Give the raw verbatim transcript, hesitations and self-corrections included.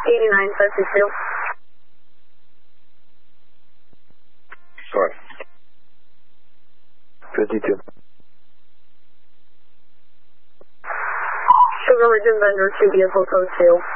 eighty-nine fifty-two. Sorry. fifty-two. Sugar Ridge and Vendor, two vehicle code two.